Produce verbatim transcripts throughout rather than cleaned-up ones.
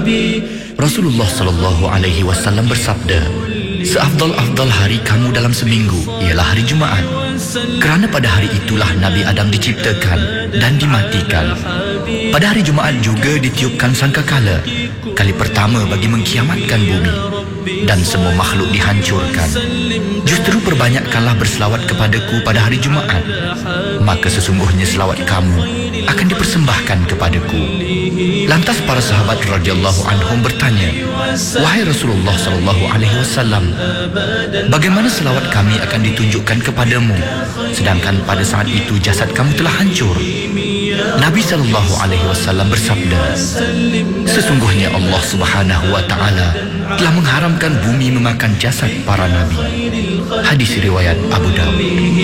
Rasulullah sallallahu alaihi wasallam bersabda, seafdal-afdal hari kamu dalam seminggu ialah hari Jumaat. Kerana pada hari itulah Nabi Adam diciptakan dan dimatikan. Pada hari Jumaat juga ditiupkan sangkakala, kali pertama bagi mengkiamatkan bumi, dan semua makhluk dihancurkan. Justru perbanyakkanlah berselawat kepadaku pada hari Jumaat, maka sesungguhnya selawat kamu akan dipersembahkan kepadaku. Lantas para sahabat radhiyallahu anhum bertanya, wahai Rasulullah sallallahu alaihi wasallam, bagaimana selawat kami akan ditunjukkan kepadamu, sedangkan pada saat itu jasad kamu telah hancur? Nabi sallallahu alaihi wasallam bersabda, sesungguhnya Allah Subhanahu wa taala telah mengharamkan bumi memakan jasad para nabi. Hadis riwayat Abu Dawud.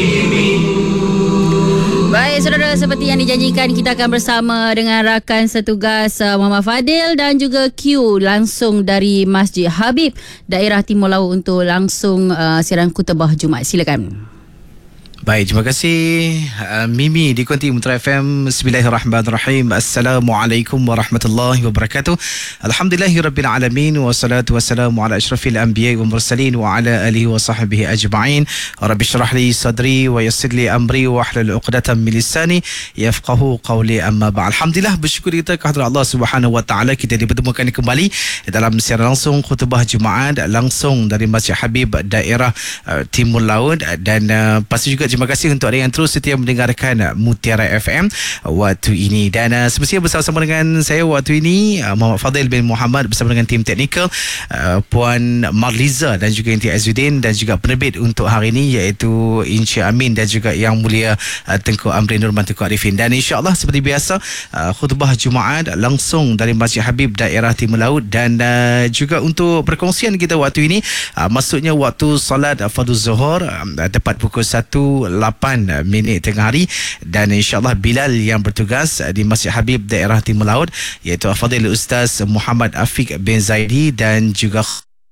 Baik, saudara, seperti yang dijanjikan, kita akan bersama dengan rakan setugas uh, Muhammad Fadil dan juga Q langsung dari Masjid Habib daerah Timur Laut untuk langsung uh, siaran khutbah Jumaat. Silakan. Baik, terima kasih uh, Mimi di Konti Mutra F M. Bismillahirrahmanirrahim. Assalamualaikum warahmatullahi wabarakatuh. Alhamdulillahirabbil alamin, wassalatu wassalamu ala asyrafil anbiya'i wal mursalin wa ala alihi wa sahbihi ajma'in. Rabbi shrah li sadri wa yassir li amri wa hlul 'uqdatam min lisani yafqahu qawli, amma ba'd. Alhamdulillah, bersyukur kita kepada Allah Subhanahu wa taala, kita dipertemukan kembali dalam siaran langsung khutbah Jumaat langsung dari Masjid Habib daerah uh, Timur Laut, dan uh, pasti juga terima kasih untuk anda yang terus setia mendengarkan Mutiara F M waktu ini. Dan uh, semestinya bersama-sama dengan saya waktu ini, uh, Muhammad Fadil bin Muhammad bersama dengan tim teknikal, uh, Puan Marliza dan juga Inti Azuddin, dan juga penerbit untuk hari ini iaitu Encik Amin dan juga Yang Mulia uh, Tengku Amrin Nurman Tengku Arifin. Dan insyaAllah seperti biasa, uh, khutbah Jumaat langsung dari Masjid Habib daerah Timur Laut, dan uh, juga untuk perkongsian kita waktu ini, uh, maksudnya waktu solat Fardhu Zuhur, uh, tepat pukul satu lapan minit tengah hari, dan insyaAllah Bilal yang bertugas di Masjid Habib daerah Timur Laut iaitu Fadil Ustaz Muhammad Afiq bin Zaidi, dan juga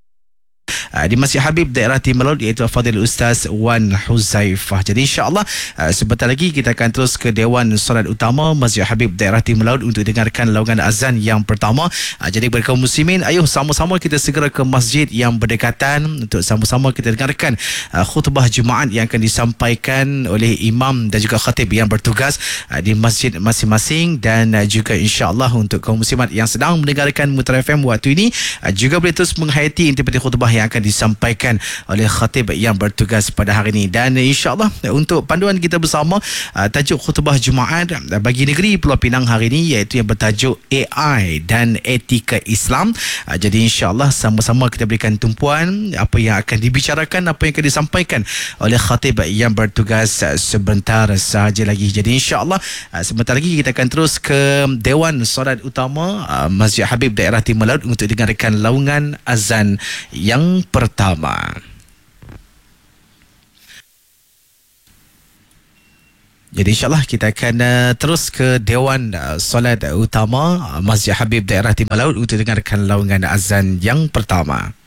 di Masjid Habib daerah Timur Laut iaitu Fadil Ustaz Wan Huzaifah. Jadi insyaAllah sebentar lagi kita akan terus ke Dewan Solat Utama Masjid Habib daerah Timur Laut untuk dengarkan laungan azan yang pertama. Jadi bagi kaum muslimin, ayuh sama-sama kita segera ke masjid yang berdekatan untuk sama-sama kita dengarkan khutbah Jumaat yang akan disampaikan oleh imam dan juga khatib yang bertugas di masjid masing-masing. Dan juga insyaAllah untuk kaum muslimat yang sedang mendengarkan Mutiara F M waktu ini juga boleh terus menghayati inti-inti khutbah yang akan disampaikan oleh khatib yang bertugas pada hari ini. Dan insyaAllah untuk panduan kita bersama, uh, tajuk khutbah Jumaat bagi negeri Pulau Pinang hari ini iaitu yang bertajuk A I dan Etika Islam. Uh, jadi insyaAllah sama-sama kita berikan tumpuan apa yang akan dibicarakan, apa yang akan disampaikan oleh khatib yang bertugas uh, sebentar sahaja lagi. Jadi insyaAllah uh, sebentar lagi kita akan terus ke Dewan Solat Utama uh, Masjid Habib daerah Timur Laut untuk dengarkan laungan azan yang pertama. Jadi insyaAllah kita akan uh, terus ke Dewan uh, Solat Utama uh, Masjid Habib daerah Timur Laut untuk dengarkan laungan azan yang pertama.